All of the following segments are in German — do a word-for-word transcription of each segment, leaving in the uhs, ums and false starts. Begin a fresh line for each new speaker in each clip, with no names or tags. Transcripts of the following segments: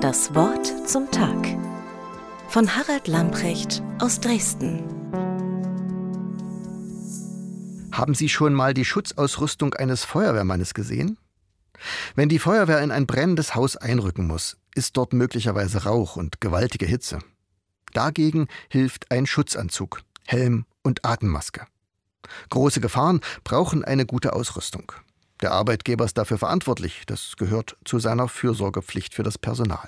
Das Wort zum Tag von Harald Lamprecht aus Dresden.
Haben Sie schon mal die Schutzausrüstung eines Feuerwehrmannes gesehen? Wenn die Feuerwehr in ein brennendes Haus einrücken muss, ist dort möglicherweise Rauch und gewaltige Hitze. Dagegen hilft ein Schutzanzug, Helm und Atemmaske. Große Gefahren brauchen eine gute Ausrüstung. Der Arbeitgeber ist dafür verantwortlich, das gehört zu seiner Fürsorgepflicht für das Personal.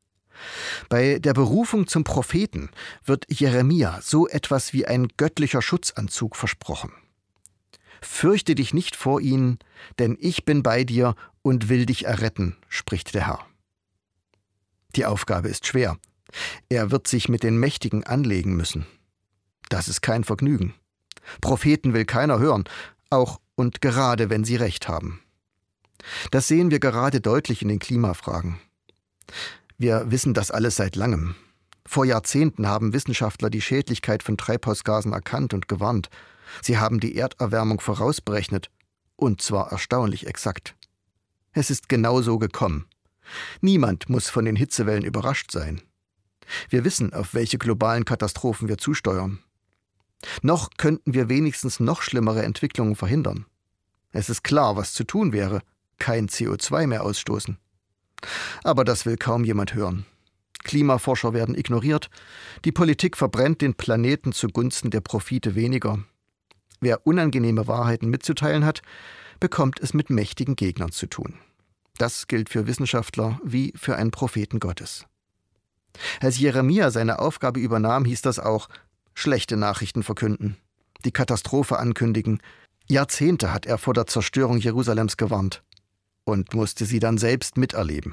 Bei der Berufung zum Propheten wird Jeremia so etwas wie ein göttlicher Schutzanzug versprochen. Fürchte dich nicht vor ihnen, denn ich bin bei dir und will dich erretten, spricht der Herr. Die Aufgabe ist schwer. Er wird sich mit den Mächtigen anlegen müssen. Das ist kein Vergnügen. Propheten will keiner hören, auch und gerade wenn sie recht haben. Das sehen wir gerade deutlich in den Klimafragen. Wir wissen das alles seit langem. Vor Jahrzehnten haben Wissenschaftler die Schädlichkeit von Treibhausgasen erkannt und gewarnt. Sie haben die Erderwärmung vorausberechnet, und zwar erstaunlich exakt. Es ist genau so gekommen. Niemand muss von den Hitzewellen überrascht sein. Wir wissen, auf welche globalen Katastrophen wir zusteuern. Noch könnten wir wenigstens noch schlimmere Entwicklungen verhindern. Es ist klar, was zu tun wäre: kein C O zwei mehr ausstoßen. Aber das will kaum jemand hören. Klimaforscher werden ignoriert, die Politik verbrennt den Planeten zugunsten der Profite weniger. Wer unangenehme Wahrheiten mitzuteilen hat, bekommt es mit mächtigen Gegnern zu tun. Das gilt für Wissenschaftler wie für einen Propheten Gottes. Als Jeremia seine Aufgabe übernahm, hieß das auch: schlechte Nachrichten verkünden, die Katastrophe ankündigen. Jahrzehnte hat er vor der Zerstörung Jerusalems gewarnt und musste sie dann selbst miterleben.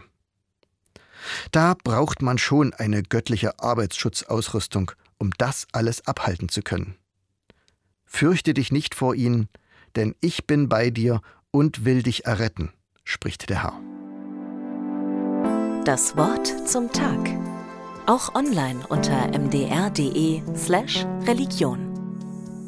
Da braucht man schon eine göttliche Arbeitsschutzausrüstung, um das alles abhalten zu können. Fürchte dich nicht vor ihnen, denn ich bin bei dir und will dich erretten, spricht der Herr.
Das Wort zum Tag. Auch online unter m d r punkt d e slash Religion.